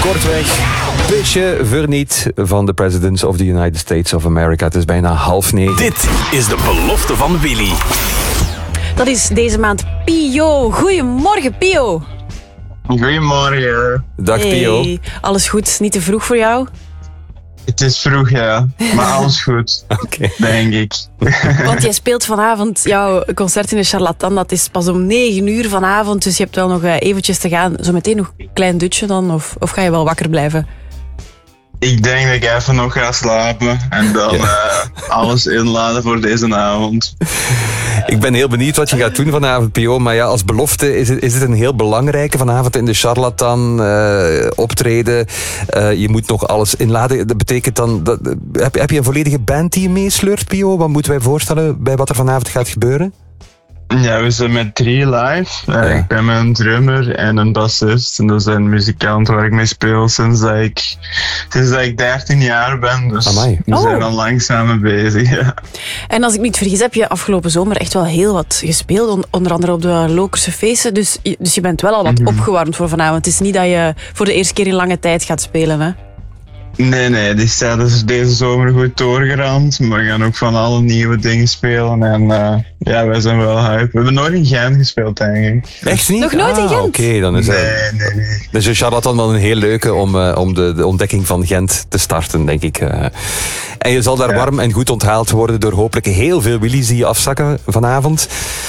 Kortweg, beetje verniet van de Presidents of the United States of America. Het is bijna 8:30. Dit is de belofte van Willy. Dat is deze maand Pio. Goedemorgen, Pio. Goedemorgen. Dag Pio. Alles goed? Niet te vroeg voor jou? Het is vroeg, ja. Maar alles goed, denk ik. Want jij speelt vanavond jouw concert in de Charlatan. Dat is pas om 9:00 vanavond. Dus je hebt wel nog eventjes te gaan. Zometeen nog een klein dutje dan? Of ga je wel wakker blijven? Ik denk dat ik even nog ga slapen. En dan alles inladen voor deze avond. Ik ben heel benieuwd wat je gaat doen vanavond, Pio. Maar ja, als belofte is het een heel belangrijke vanavond in de Charlatan optreden. Je moet nog alles inladen. Dat betekent dan... Heb je een volledige band die je meesleurt, Pio? Wat moeten wij voorstellen bij wat er vanavond gaat gebeuren? Ja, we zijn met 3 live. Ik ben met een drummer en een bassist. En dat zijn muzikanten waar ik mee speel sinds dat ik 13 jaar ben. Dus we zijn al lang samen bezig. Ja. En als ik me niet vergis, heb je afgelopen zomer echt wel heel wat gespeeld. Onder andere op de Lokerse feesten. Dus je bent wel al wat opgewarmd voor vanavond. Het is niet dat je voor de eerste keer in lange tijd gaat spelen, hè? Nee, die staat dus deze zomer goed doorgerand. Maar we gaan ook van alle nieuwe dingen spelen. En wij zijn wel hype. We hebben nooit in Gent gespeeld, denk ik. Echt niet? Nog nooit in Gent? Oké, dan is het... Nee. Dus je Charlatan wel een heel leuke om de ontdekking van Gent te starten, denk ik. En je zal daar warm en goed onthaald worden door hopelijk heel veel Willys die je afzakken vanavond.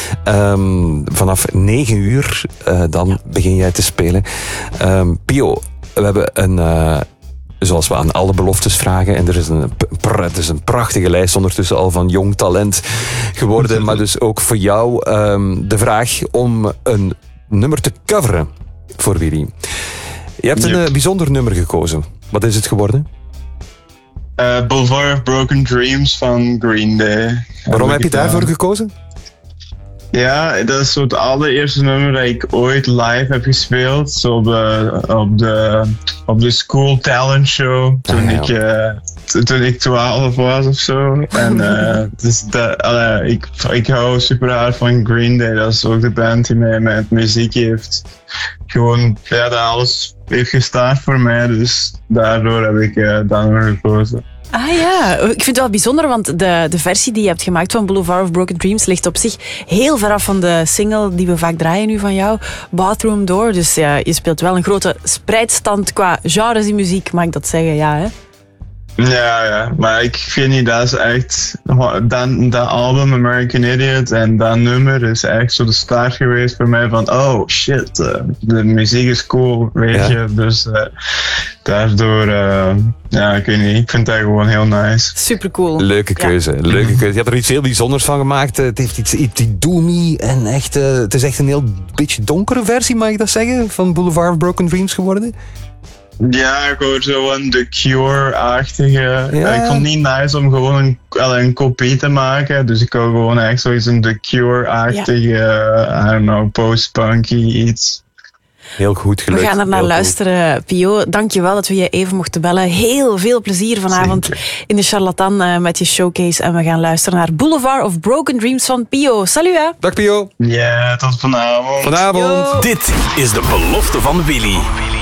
Vanaf 9:00 dan begin jij te spelen. Pio, we hebben zoals we aan alle beloftes vragen. En er is een prachtige lijst ondertussen al van jong talent geworden. Maar dus ook voor jou de vraag om een nummer te coveren voor Willy. Je hebt een bijzonder nummer gekozen. Wat is het geworden? Boulevard of Broken Dreams van Green Day. Waarom heb je daarvoor gekozen? Ja, dat is zo het allereerste nummer dat ik ooit live heb gespeeld. Zo op de School Talent Show. Toen ik 12 was of zo. En dus ik hou super hard van Green Day. Dat is ook de band die mij met muziek heeft. Gewoon, dat alles heeft gestart voor mij. Dus daardoor heb ik dat nummer gekozen. Ah ja, ik vind het wel bijzonder, want de versie die je hebt gemaakt van Boulevard of Broken Dreams ligt op zich heel ver af van de single die we vaak draaien nu van jou, Bathroom Door. Dus ja, je speelt wel een grote spreidstand qua genres in muziek, mag ik dat zeggen, ja hè? Ja, maar ik vind niet, dat is echt... Dat album American Idiot en dat nummer is echt zo de start geweest voor mij van oh shit, de muziek is cool, weet je. Dus daardoor, ik weet niet, ik vind dat gewoon heel nice. Supercool. Leuke keuze, leuke keuze. Je hebt er iets heel bijzonders van gemaakt. Het heeft iets doomy en echt... het is echt een heel beetje donkere versie, mag ik dat zeggen, van Boulevard of Broken Dreams geworden. Ja, ik hoor zo een The Cure-achtige. Ja. Ik vond het niet nice om gewoon een kopie te maken. Dus ik wou gewoon echt zoiets een The Cure-achtige, I don't know, post-punky iets. Heel goed gelukt. We gaan er naar luisteren, Pio. Dank je wel dat we je even mochten bellen. Heel veel plezier vanavond in de Charlatan met je showcase. En we gaan luisteren naar Boulevard of Broken Dreams van Pio. Salut hè. Dag Pio. Ja, tot vanavond. Vanavond. Dit is de belofte van Willy.